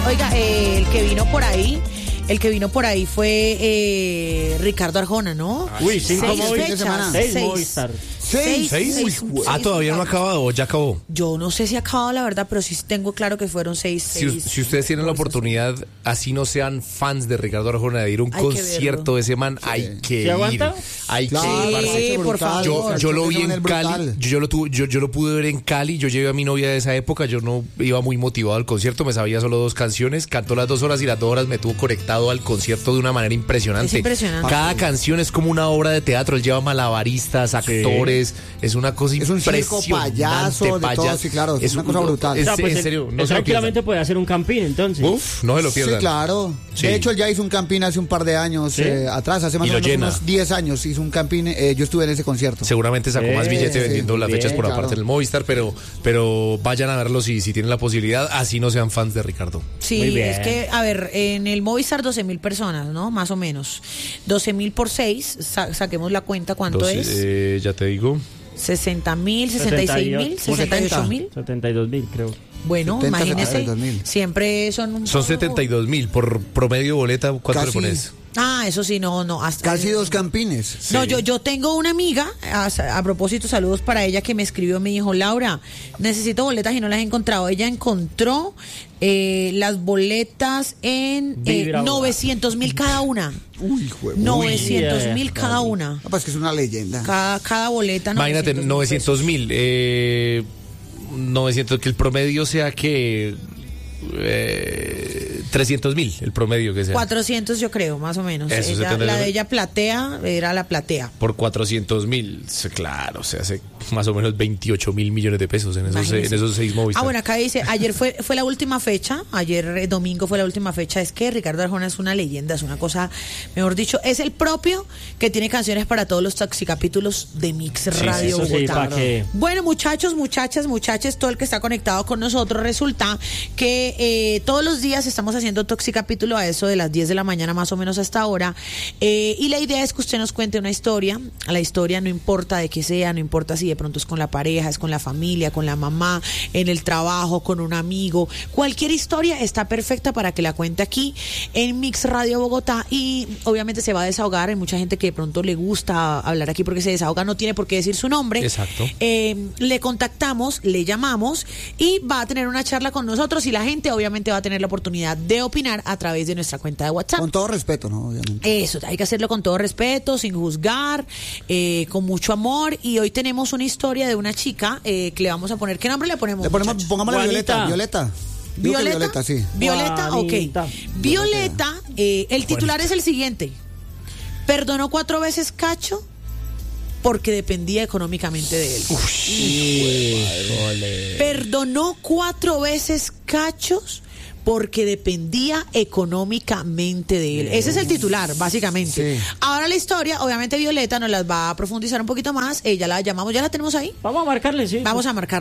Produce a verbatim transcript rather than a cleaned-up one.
Oiga, eh, el que vino por ahí, el que vino por ahí fue eh, Ricardo Arjona, ¿no? Uy, cinco Seis Movistar. fechas, Seis seis. Movistar. Seis, ¿Seis? seis, Uy, seis ah, todavía no ha Movistar. acabado o ya acabó. Yo no sé si ha acabado la verdad, pero sí tengo claro que fueron seis. Si, seis si ustedes tienen la Movistar. oportunidad, así no sean fans de Ricardo Arjona, de ir a un Hay que concierto verlo. de ese man, hay que ¿Se ir. aguanta? Hay Claro, que ir. parece por brutal. favor. Yo, yo lo vi Ese man en es Cali, brutal. yo, yo lo tuve, yo, yo lo pude ver en Cali, yo llevé a mi novia de esa época, yo no iba muy motivado al concierto, me sabía solo dos canciones, cantó las dos horas y las dos horas me tuvo conectado al concierto de una manera impresionante. Es impresionante. Cada canción es como una obra de teatro, él lleva malabaristas, actores, es una cosa Es un circo, impresionante. payaso, de todo, payaso. sí, claro, es una cosa brutal. O sea, Es- pues en él- serio, no él se lo tranquilamente pierdan. puede hacer un campín, entonces. Uf, no se lo pierdan. Sí, claro. Sí. De hecho, él ya hizo un campín hace un par de años ¿Sí? eh, atrás, hace más Y o lo menos llena. unos diez años hizo un campín. Eh, yo estuve en ese concierto. Seguramente sacó más Eh, billete sí, vendiendo las bien, fechas por claro. aparte en el Movistar, pero, pero vayan a verlo si, si tienen la posibilidad, así no sean fans de Ricardo. Muy Sí, bien. es que, a ver, en el Movistar doce mil personas, ¿no? Más o menos. doce mil por seis, sa- saquemos la cuenta, ¿cuánto Entonces, es? eh, ya te digo. sesenta mil, sesenta y seis mil, Como sesenta y ocho setenta. mil. setenta y dos mil, creo. Bueno, setenta, imagínese, setenta y dos mil. siempre son un Son poco- setenta y dos mil por promedio boleta, ¿cuánto Casi. le pones? Ah, eso sí, no, no. Hasta, Casi dos campines. No, Sí. yo, yo tengo una amiga, a, a propósito, saludos para ella, que me escribió, me dijo, Laura, necesito boletas y no las he encontrado. Ella encontró eh, las boletas en eh, Vibra, novecientos mil cada una. Uy, jue- uy. novecientos Uy, mil eh, cada una. No, pues que es una leyenda. Cada, cada boleta. Imagínate, novecientos mil novecientos pesos. mil. Eh, novecientos, que el promedio sea que. Eh, trescientos mil, el promedio que sea. cuatrocientos yo creo, más o menos. Eso, Ella- setenta y dos la de mil. ella platea era la platea. Por cuatrocientos mil, claro, se hace más o menos veintiocho mil millones de pesos en esos, Imagínese. en esos seis Movistar. Ah, bueno, acá dice, ayer fue, fue la última fecha, ayer eh, domingo fue la última fecha, es que Ricardo Arjona es una leyenda, es una cosa, mejor dicho, es el propio que tiene canciones para todos los taxicapítulos de Mix Sí, Radio Eso sí, Bogotá. para que... Bueno, muchachos, muchachas, muchaches, todo el que está conectado con nosotros, resulta que eh, todos los días estamos haciendo Toxicapítulo a eso de las diez de la mañana, más o menos hasta ahora, eh, y la idea es que usted nos cuente una historia, la historia no importa de qué sea, no importa si de pronto es con la pareja, es con la familia, con la mamá, en el trabajo, con un amigo, cualquier historia está perfecta para que la cuente aquí en Mix Radio Bogotá, y obviamente se va a desahogar, hay mucha gente que de pronto le gusta hablar aquí porque se desahoga, no tiene por qué decir su nombre. Exacto. Eh, le contactamos, le llamamos y va a tener una charla con nosotros, y la gente obviamente va a tener la oportunidad de opinar a través de nuestra cuenta de WhatsApp. Con todo respeto, ¿no? Obviamente. Eso, hay que hacerlo con todo respeto, sin juzgar, eh, con mucho amor. Y hoy tenemos una historia de una chica eh, que le vamos a poner. ¿Qué nombre le ponemos? Le ponemos, muchachos? pongámosle Juanita. Violeta. Violeta. Digo que Violeta. Violeta, sí. Violeta, ok. Juanita. Violeta, eh, el titular es el siguiente: perdonó cuatro veces Cacho porque dependía económicamente de él. Perdonó cuatro veces Cachos porque dependía económicamente de él. Ese es el titular, básicamente. Sí. Ahora la historia, obviamente Violeta nos las va a profundizar un poquito más. Ella la llamamos, ¿ya la tenemos ahí? Vamos a marcarle, sí. Vamos a marcar.